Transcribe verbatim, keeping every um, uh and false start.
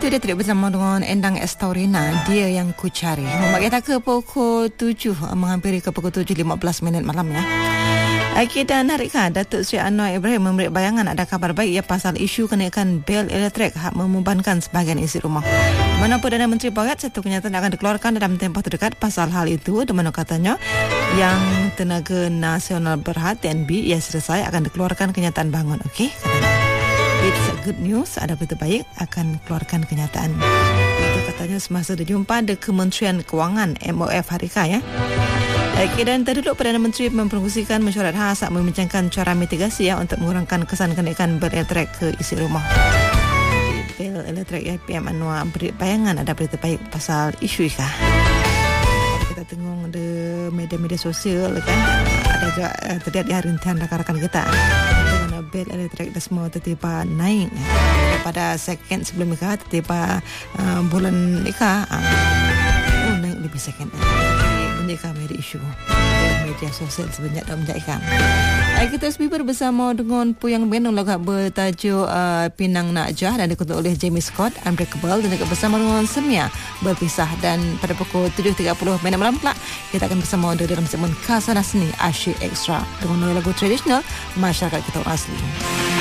itu dia tidak bersama dengan Endang Estorina, dia yang ku cari. Nombor kita ke pukul tujuh, menghampiri ke pukul tujuh lima belas minit malam ya. Okey, dan harikah Datuk Seri Anwar Ibrahim memberi bayangan ada kabar baik ya pasal isu kenaikan bil elektrik hak membebankan sebahagian isi rumah. Mana Perdana Menteri Borat satu kenyataan akan dikeluarkan dalam tempoh terdekat pasal hal itu, di mana katanya yang Tenaga Nasional Berhad T N B ia selesai akan dikeluarkan kenyataan bangun. Okey, katanya it's a good news, ada berita baik akan keluarkan kenyataan. Itu katanya semasa berjumpa di Kementerian Kewangan M O F harikah ya. Okay, dan terduduk Perdana Menteri memperkongsikan mesyuarat khas membincangkan cara mitigasi ya untuk mengurangkan kesan kenaikan bil elektrik ke isi rumah. Bil elektrik ya, P M Anwar beri bayangan ada berita baik pasal isu ikah. Kita tengok di media-media sosial kan, ada juga uh, terlihat di harian rakan-rakan kita dengan bil elektrik dah semua tiba-tiba naik ya. Pada second sebelum ikah tiba-tiba uh, bulan ikah uh, oh, naik lebih second. Menjadikan media isu media sosial sebanyak dah menjadikan. Kita speaker bersama dengan Puyang Benong lagu bertajuk uh, Pinang Nakjah dan dikutuk oleh Jamie Scott Unbreakable, dan juga bersama dengan Semia Berpisah. Dan pada pukul tujuh tiga puluh minit malam kelak kita akan bersama dalam segmen Khazanah Seni Asyik Extra dengan lagu tradisional masyarakat kita orang asli.